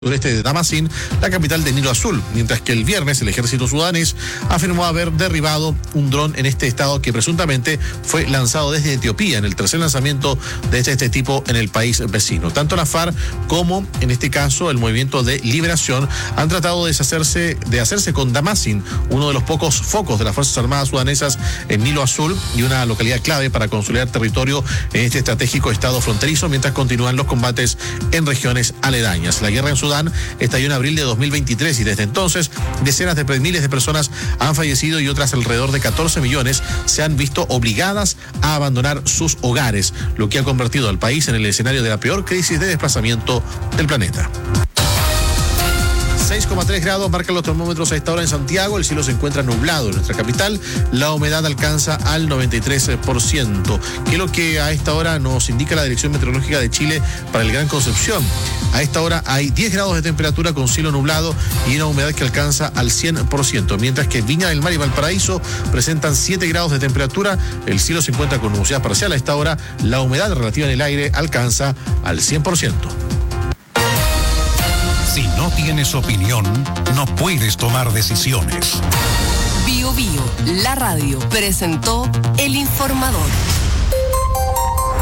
sureste de Damasín, la capital de Nilo Azul, mientras que el viernes el ejército sudanés afirmó haber derribado un dron en este estado que presuntamente fue lanzado desde Etiopía, en el tercer lanzamiento de este tipo en el país vecino. Tanto la FARC como, en este caso, el Movimiento de Liberación han tratado de hacerse con Damasín, uno de los pocos focos de las Fuerzas Armadas sudanesas en Nilo Azul y una localidad clave para consolidar territorio en este estratégico estado fronterizo, mientras continúan los combates en regiones aledañas. La guerra en Sudán estalló en abril de 2023 y desde entonces decenas de miles de personas han fallecido y otras alrededor de 14 millones se han visto obligadas a abandonar sus hogares, lo que ha convertido al país en el escenario de la peor crisis de desplazamiento del planeta. 6,3 grados marcan los termómetros a esta hora en Santiago. El cielo se encuentra nublado en nuestra capital. La humedad alcanza al 93%, que es lo que a esta hora nos indica la Dirección Meteorológica de Chile para el Gran Concepción. A esta hora hay 10 grados de temperatura con cielo nublado y una humedad que alcanza al 100%, mientras que Viña del Mar y Valparaíso presentan 7 grados de temperatura. El cielo se encuentra con nubosidad parcial a esta hora. La humedad relativa en el aire alcanza al 100%. Si no tienes opinión, no puedes tomar decisiones. Bio Bio, la radio, presentó El Informador.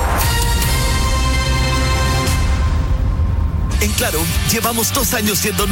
En Claro, llevamos 2 años siendo